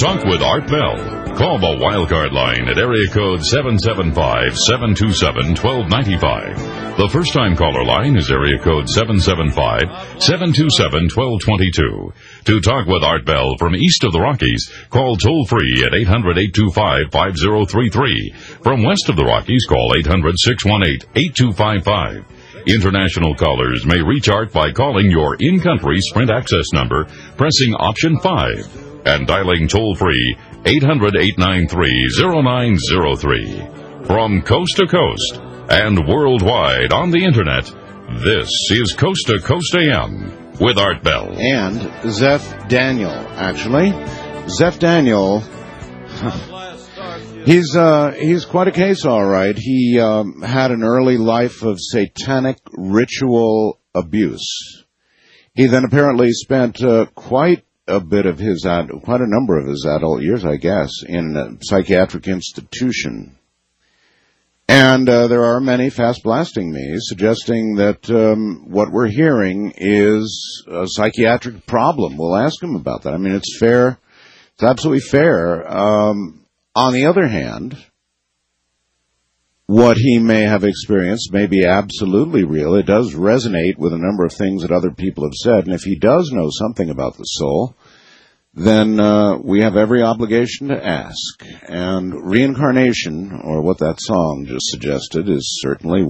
talk with Art Bell. Call the Wildcard line at area code 775-727-1295. The first-time caller line is area code 775-727-1222. To talk with Art Bell from east of the Rockies, call toll-free at 800-825-5033. From west of the Rockies, call 800-618-8255. International callers may reach Art by calling your in-country Sprint access number, pressing option 5, and dialing toll-free 800-893-0903. From coast to coast and worldwide on the Internet, this is Coast to Coast AM with Art Bell. And Zeph Daniel, actually. Zeph Daniel... He's quite a case, all right. He had an early life of satanic ritual abuse. He then apparently spent quite a number of his adult years, I guess, in a psychiatric institution. And there are many fast blasting me suggesting that what we're hearing is a psychiatric problem. We'll ask him about that. I mean, it's fair. It's absolutely fair. On the other hand, what he may have experienced may be absolutely real. It does resonate with a number of things that other people have said. And if he does know something about the soul, then we have every obligation to ask. And reincarnation, or what that song just suggested, is certainly